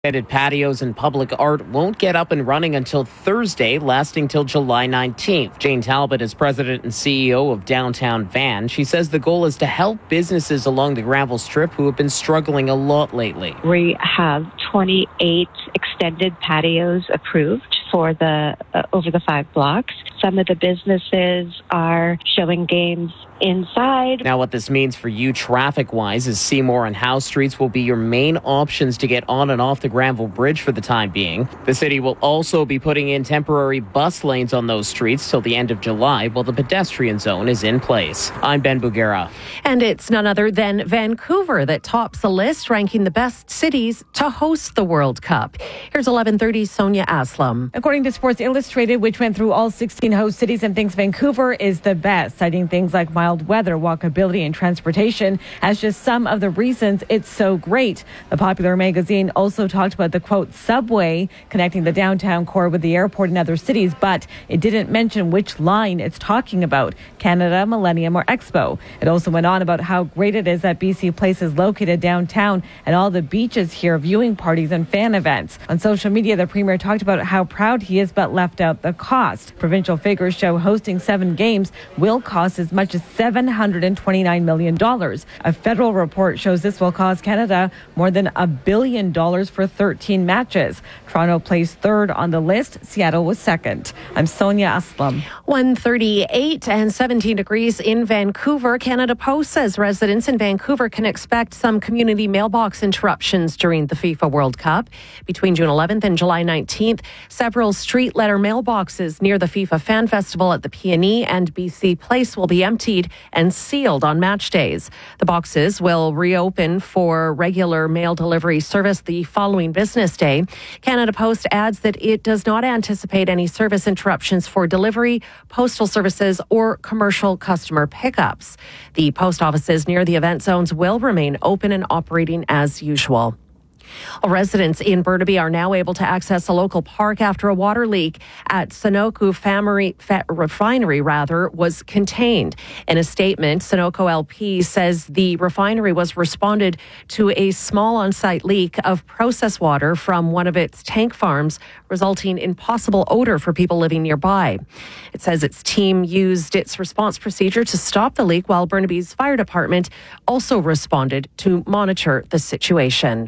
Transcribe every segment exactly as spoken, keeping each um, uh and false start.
Patios and public art won't get up and running until Thursday, lasting till July nineteenth. Jane Talbot is president and C E O of Downtown Van. She says the goal is to help businesses along the gravel strip who have been struggling a lot lately. We have twenty-eight extended patios approved for the uh, over the five blocks. Some of the businesses are showing games inside. Now, what this means for you traffic-wise is Seymour and Howe Streets will be your main options to get on and off the Granville Bridge for the time being. The city will also be putting in temporary bus lanes on those streets till the end of July while the pedestrian zone is in place. I'm Ben Bugera. And it's none other than Vancouver that tops the list, ranking the best cities to host the World Cup. Here's eleven thirty Sonia Aslam. According to Sports Illustrated, which went through all sixteen host cities and thinks Vancouver is the best, citing things like mild weather, walkability, and transportation as just some of the reasons it's so great. The popular magazine also talked about the, quote, subway connecting the downtown core with the airport and other cities, but it didn't mention which line it's talking about, Canada, Millennium, or Expo. It also went on about how great it is that B C Place is located downtown and all the beaches here, viewing parties and fan events. On social media, the Premier talked about how proud he is, but left out the cost. Provincial figures show hosting seven games will cost as much as seven hundred twenty-nine million dollars. A federal report shows this will cost Canada more than a billion dollars for thirteen matches. Toronto placed third on the list. Seattle was second. I'm Sonia Aslam. one thirty-eight and seventeen degrees in Vancouver. Canada Post says residents in Vancouver can expect some community mailbox interruptions during the FIFA World Cup. Between June eleventh and July nineteenth, several street letter mailboxes near the FIFA Fan Festival at the P and E and B C Place will be emptied and sealed on match days. The boxes will reopen for regular mail delivery service the following business day. Canada Post adds that it does not anticipate any service interruptions for delivery, postal services, or commercial customer pickups. The post offices near the event zones will remain open and operating as usual. Residents in Burnaby are now able to access a local park after a water leak at Sunoco Family Fa- Refinery rather was contained. In a statement, Sunoco L P says the refinery was responded to a small on-site leak of processed water from one of its tank farms, resulting in possible odor for people living nearby. It says its team used its response procedure to stop the leak, while Burnaby's fire department also responded to monitor the situation.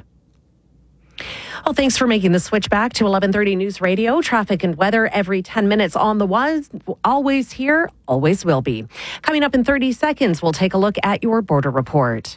Well, thanks for making the switch back to eleven thirty News Radio. Traffic and weather every ten minutes on the was. Always here, always will be. Coming up in thirty seconds, we'll take a look at your border report.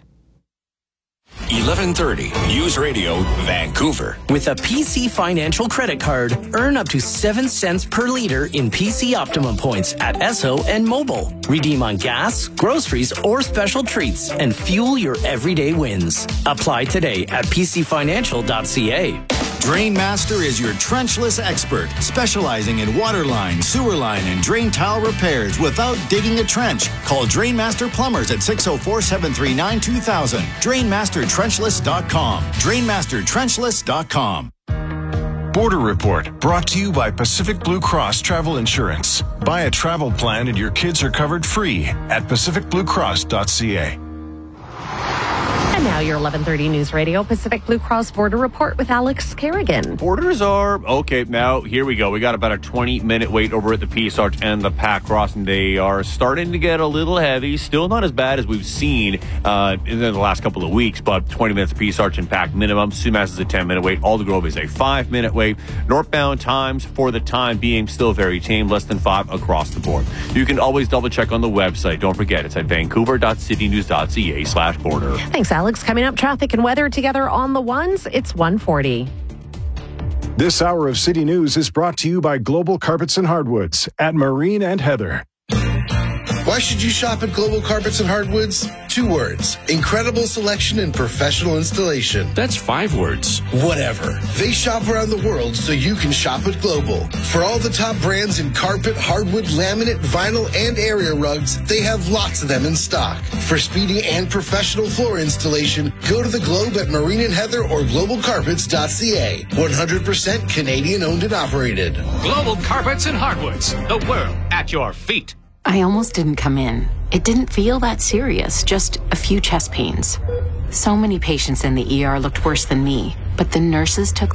eleven thirty News Radio, Vancouver. With a P C Financial credit card, earn up to seven cents per liter in P C Optimum points at Esso and Mobile. Redeem on gas, groceries, or special treats and fuel your everyday wins. Apply today at p c financial dot c a. Drainmaster is your trenchless expert, specializing in water line, sewer line, and drain tile repairs without digging a trench. Call Drainmaster Plumbers at six oh four, seven three nine, two thousand. Drainmaster Trenchless dot com. Drainmaster Trenchless dot com. Border Report, brought to you by Pacific Blue Cross Travel Insurance. Buy a travel plan and your kids are covered free at pacific blue cross dot c a. And now your eleven thirty News Radio Pacific Blue Cross Border Report with Alex Kerrigan. Borders are, okay, now here we go. We got about a twenty minute wait over at the Peace Arch and the Pac Crossing. They are starting to get a little heavy. Still not as bad as we've seen uh, in the last couple of weeks, but twenty minutes Peace Arch and Pac minimum. Sumas is a ten minute wait. Alder Grove is a five minute wait. Northbound times for the time being still very tame, less than five across the board. You can always double check on the website. Don't forget, it's at vancouver dot city news dot c a slash border. Thanks, Alex. Coming up, traffic and weather together on the ones. It's one forty. This hour of City News is brought to you by Global Carpets and Hardwoods at Marine and Heather. Why should you shop at Global Carpets and Hardwoods? Two words. Incredible selection and professional installation. That's five words. Whatever. They shop around the world so you can shop at Global. For all the top brands in carpet, hardwood, laminate, vinyl, and area rugs, they have lots of them in stock. For speedy and professional floor installation, go to the Globe at Marine and Heather or global carpets dot c a. one hundred percent Canadian owned and operated. Global Carpets and Hardwoods. The world at your feet. I almost didn't come in. It didn't feel that serious, just a few chest pains. So many patients in the E R looked worse than me, but the nurses took